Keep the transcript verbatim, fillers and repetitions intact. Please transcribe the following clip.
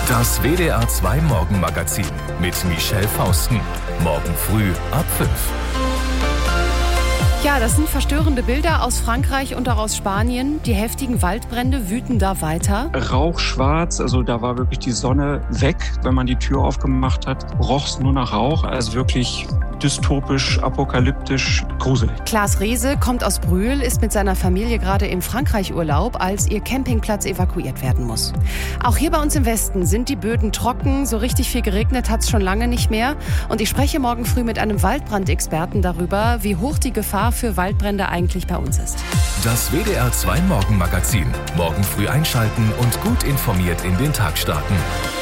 Das W D R zwei Morgenmagazin mit Michelle Fausten. Morgen früh ab fünf. Ja, das sind verstörende Bilder aus Frankreich und auch aus Spanien. Die heftigen Waldbrände wüten da weiter. Rauchschwarz, also da war wirklich die Sonne weg. Wenn man die Tür aufgemacht hat, roch es nur nach Rauch. Also wirklich dystopisch, apokalyptisch, gruselig. Klaas Reese kommt aus Brühl, ist mit seiner Familie gerade im Frankreich-Urlaub, als ihr Campingplatz evakuiert werden muss. Auch hier bei uns im Westen sind die Böden trocken. So richtig viel geregnet hat es schon lange nicht mehr. Und ich spreche morgen früh mit einem Waldbrandexperten darüber, wie hoch die Gefahr für Waldbrände eigentlich bei uns ist. Das W D R zwei Morgenmagazin. Morgen früh einschalten und gut informiert in den Tag starten.